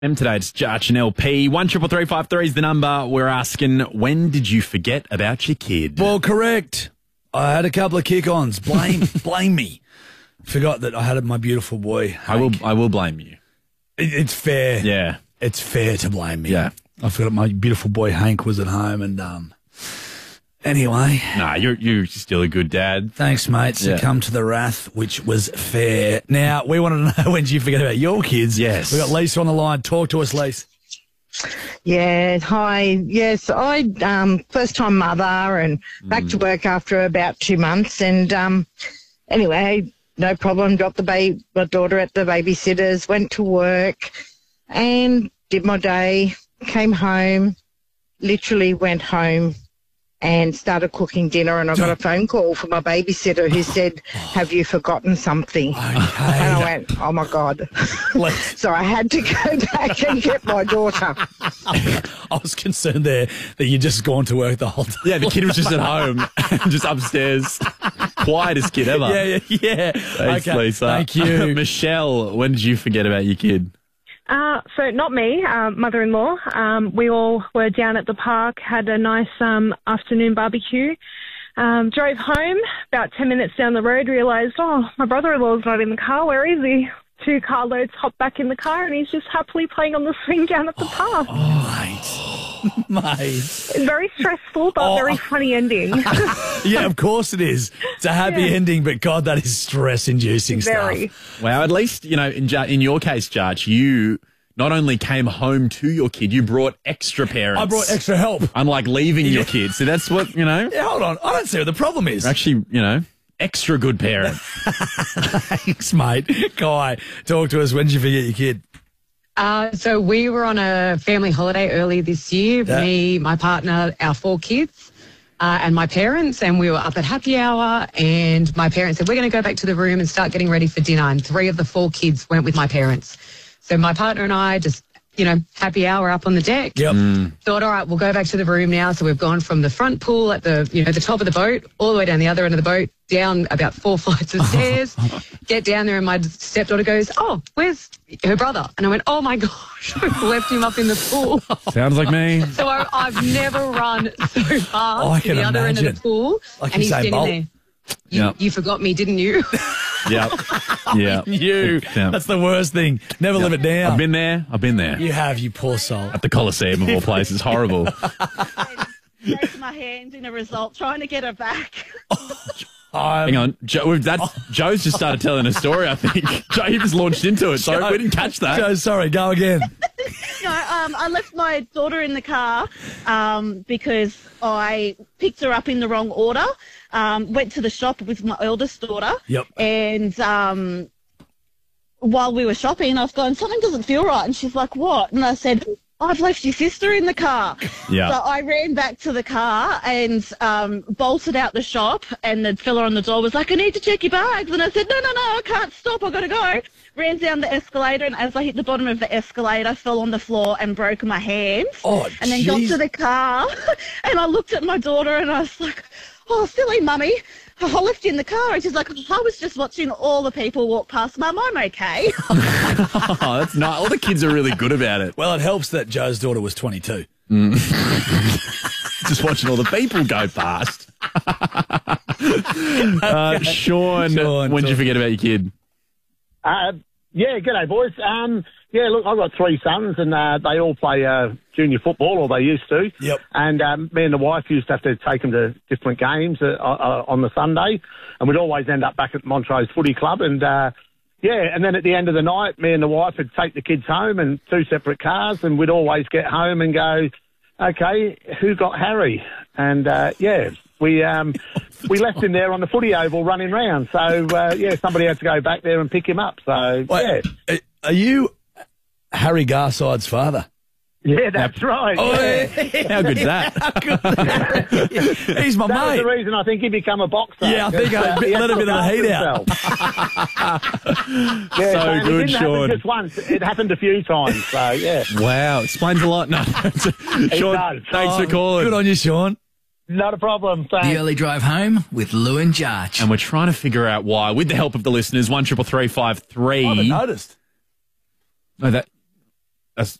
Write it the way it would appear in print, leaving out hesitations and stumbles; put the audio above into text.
Today it's Jarch and LP. 133353 is the number. We're asking, when did you forget about your kid? Well, correct. I had a couple of kick-ons. Blame me. Forgot that I had my beautiful boy, Hank. I will blame you. It's fair. Yeah. It's fair to blame me. Yeah. I forgot my beautiful boy, Hank, was at home and, anyway. Nah, you're still a good dad. Thanks, mate. Succumb to the wrath, which was fair. Now, we wanted to know, when did you forget about your kids? Yes. We got Lisa on the line. Talk to us, Lisa. Yeah, hi. Yes, I first-time mother and back to work after about 2 months. And anyway, no problem. Dropped my daughter at the babysitter's, went to work and did my day, came home, literally went home and started cooking dinner, and I got a phone call from my babysitter who said, have you forgotten something? Okay. And I went, oh, my God. So I had to go back and get my daughter. I was concerned there that you'd just gone to work the whole time. Yeah, the kid was just at home, just upstairs. Quietest kid ever. Yeah. Thanks, okay. Lisa. Thank you. Michelle, when did you forget about your kid? So not me, mother-in-law. We all were down at the park, had a nice afternoon barbecue. Drove home, about 10 minutes down the road, realised, my brother-in-law's not in the car. Where is he? 2 carloads, hopped back in the car, and he's just happily playing on the swing down at the park. Mate. It's very stressful, but very funny ending. Yeah, of course it is. It's a happy ending, but God, that is stress-inducing Very. stuff. Wow, at least, in your case, Jarch, you not only came home to your kid, you brought extra parents. I brought extra help. Unlike leaving your kid. So that's what, Yeah, hold on. I don't see what the problem is. actually, extra good parent. Thanks, mate. Guy, talk to us. When did you forget your kid? So we were on a family holiday early this year, me, my partner, our 4 kids, and my parents, and we were up at happy hour, and my parents said, we're going to go back to the room and start getting ready for dinner, and 3 of the 4 kids went with my parents. So my partner and I just, happy hour up on the deck. Yep. Thought, all right, we'll go back to the room now. So we've gone from the front pool at the, the top of the boat, all the way down the other end of the boat, down about 4 flights of stairs, get down there, and my stepdaughter goes, where's her brother? And I went, oh, my gosh, we've left him up in the pool. Sounds like me. So I've never run so fast to the other end of the pool, Like and he's Usain sitting Bolt. there. You forgot me, didn't you? Yep. Yeah. That's the worst thing. Never live it down. I've been there. You have, you poor soul. At the Coliseum of all places. Horrible. Breaking my hands in a result, trying to get her back. Hang on. Joe's just started telling a story, I think. Joe, you just launched into it, so we didn't catch that. Joe, sorry, go again. I left my daughter in the car because I picked her up in the wrong order. Went to the shop with my eldest daughter. Yep. And while we were shopping, I was going, something doesn't feel right. And she's like, what? And I said, I've left your sister in the car. Yeah. So I ran back to the car and bolted out the shop, and the fella on the door was like, I need to check your bags. And I said, no, I can't stop. I've got to go. Ran down the escalator, and as I hit the bottom of the escalator, fell on the floor and broke my hands. And then got to the car, and I looked at my daughter, and I was like, oh, silly mummy. I left you in the car. And she's like, I was just watching all the people walk past, Mum. I'm okay. Oh, that's nice. All the kids are really good about it. Well, it helps that Joe's daughter was 22. Just watching all the people go past. Sean, when did you forget about your kid? G'day, boys. Look, I've got 3 sons, and they all play junior football, or they used to. Yep. And me and the wife used to have to take them to different games on the Sunday, and we'd always end up back at Montrose Footy Club. And, and then at the end of the night, me and the wife would take the kids home in 2 separate cars, and we'd always get home and go, okay, who got Harry? And, we left him there on the footy oval running round. So, somebody had to go back there and pick him up. So, Are you Harry Garside's father? Yeah, that's right. Oh, how good's that? He's my That was mate. the reason I think he became a boxer. Yeah, I think I he had let a to bit of the look heat after out. himself. So it good, didn't Sean. happen just once. It happened a few times. So, yeah. Wow, explains a lot. No, Sean, does. thanks for calling. Good on you, Sean. Not a problem. Thanks. The early drive home with Lou and Jarch. And we're trying to figure out why, with the help of the listeners. 133353. I haven't noticed. No, that